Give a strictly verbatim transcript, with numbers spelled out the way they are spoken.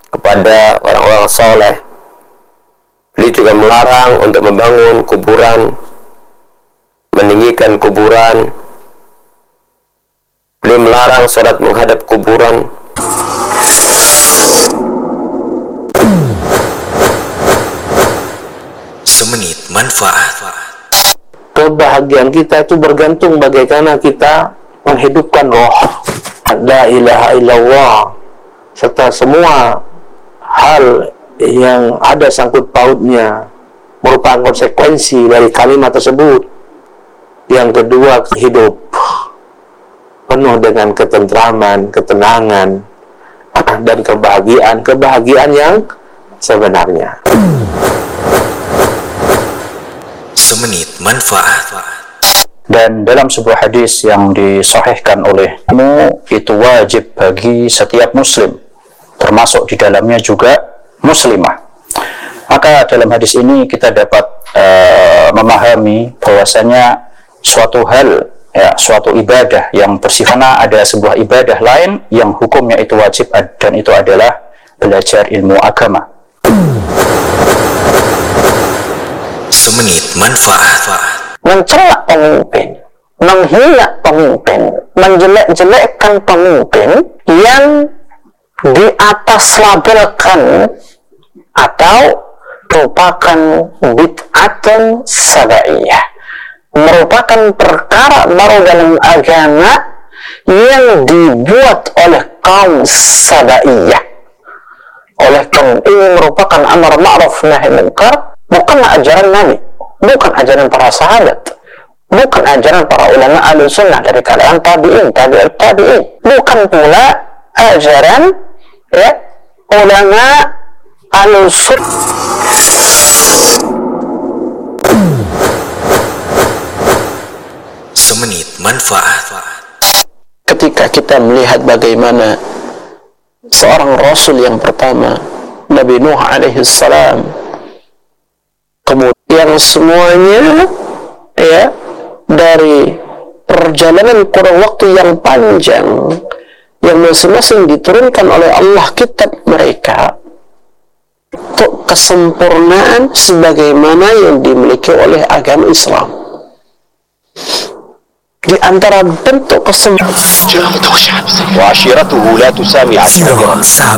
kepada orang-orang soleh. Beliau juga melarang untuk membangun kuburan, meninggikan kuburan. Beliau melarang sholat menghadap kuburan. Semenit manfaat. Kebahagiaan kita itu bergantung bagaimana kita menghidupkan roh, la ilaha illallah, serta semua hal yang ada sangkut pautnya merupakan konsekuensi dari kalimat tersebut. Yang kedua, hidup penuh dengan ketentraman, ketenangan, dan kebahagiaan, kebahagiaan yang sebenarnya. Semenit manfaat. Dan dalam sebuah hadis yang disahihkan olehmu, itu wajib bagi setiap muslim, termasuk di dalamnya juga muslimah. Maka dalam hadis ini kita dapat uh, memahami bahwasanya suatu hal, ya, suatu ibadah yang bersifat, ada sebuah ibadah lain yang hukumnya itu wajib, dan itu adalah belajar ilmu agama. Semenit manfaat. Mencela pemimpin, menghina pemimpin, menjelek-jelekkan pemimpin yang di atas labelkan atau merupakan bid'atun sabaiyah, merupakan perkara baru dalam agama yang dibuat oleh kaum sabaiyah, oleh kaum ini, merupakan amar ma'ruf nahi munkar, bukanlah ajaran Nabi, bukan ajaran para sahabat, bukan ajaran para ulama ahli sunnah dari kalangan tabi'in, tabi'ut tabi'in, bukan pula ajaran ya ulama ahli sunnah. Semenit manfaat. Ketika kita melihat bagaimana seorang Rasul yang pertama, Nabi Nuh alaihi salam, kemudian semuanya ya dari perjalanan kurang waktu yang panjang yang masing-masing diturunkan oleh Allah kitab mereka untuk kesempurnaan sebagaimana yang dimiliki oleh agama Islam. Di antara bentuk kesempurnaan, wa ashiratuhu la tusami ashiratuhu.